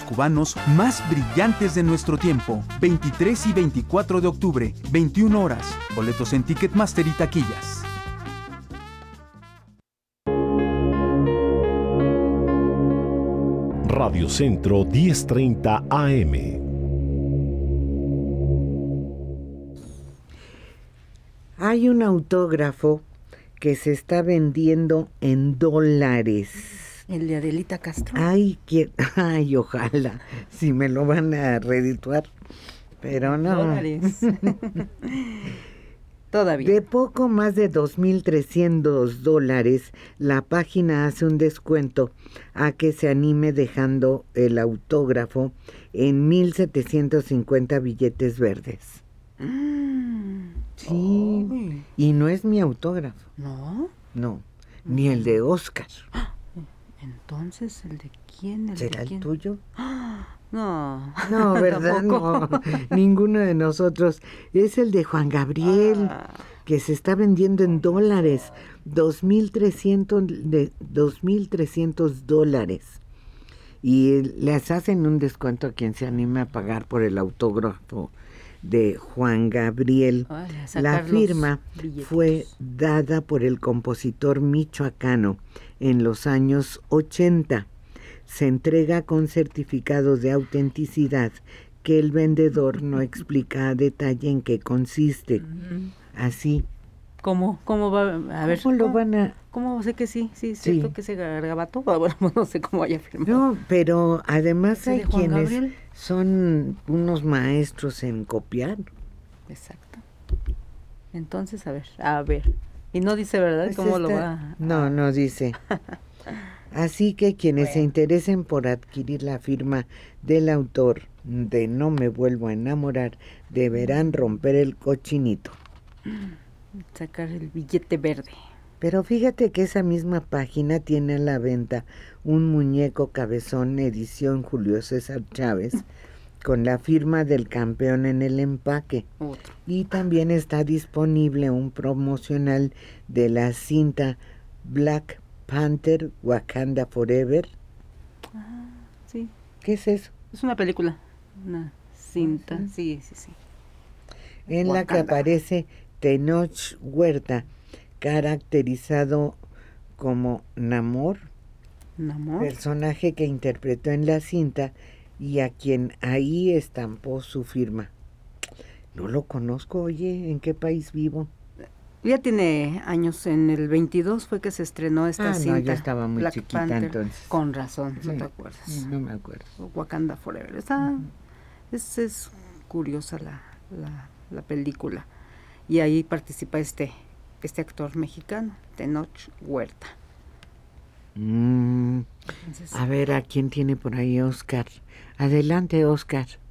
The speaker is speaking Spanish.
cubanos más brillantes de nuestro tiempo. 23 y 24 de octubre, 21 horas. Boletos en Ticketmaster y taquillas. Radio Centro 1030 AM. Hay un autógrafo que se está vendiendo en dólares. El de Adelita Castro. Ay, ojalá, si me lo van a redituar, pero no. Dólares. Todavía. De poco más de $2,300, la página hace un descuento a que se anime dejando el autógrafo en 1,750 billetes verdes. Sí, Ay. y no es mi autógrafo. ¿No? No, ni el de Oscar. Entonces, ¿el de quién? ¿Será el tuyo? No. No, ¿verdad? No, ninguno de nosotros. Es el de Juan Gabriel, que se está vendiendo en dólares, $2,300. Y les hacen un descuento a quien se anime a pagar por el autógrafo de Juan Gabriel. La firma fue dada por el compositor michoacano en los años 80. Se entrega con certificados de autenticidad que el vendedor no explica a detalle en qué consiste. Así. ¿Cómo va? A ver. ¿Cómo lo van a...? ¿Cómo sé que sí? Sí, cierto que ese garabato. Bueno, no sé cómo haya firmado. No, pero además hay quienes Gabriel? son unos maestros en copiar. Exacto. Entonces, a ver. Y no dice, ¿verdad? Pues ¿Cómo lo va? No dice. Así que quienes se interesen por adquirir la firma del autor de No me vuelvo a enamorar deberán romper el cochinito. Sacar el billete verde. Pero fíjate que esa misma página tiene a la venta un muñeco cabezón edición Julio César Chávez con la firma del campeón en el empaque. Otro. Y también está disponible un promocional de la cinta Black Panther Wakanda Forever. Sí. ¿Qué es eso? Es una película, una cinta. Sí. En la que Wakanda. aparece Tenoch Huerta, caracterizado como Namor, personaje que interpretó en la cinta y a quien ahí estampó su firma. No lo conozco, oye, ¿en qué país vivo? Ya tiene años, en el 22 fue que se estrenó esta cinta. No, yo estaba muy Black chiquita Panther, entonces. Con razón, no te acuerdas. No me acuerdo. Wakanda Forever. Es curiosa la película. Y ahí participa este actor mexicano, Tenoch Huerta. Entonces, A ver, ¿a quién tiene por ahí Oscar? Adelante, Oscar.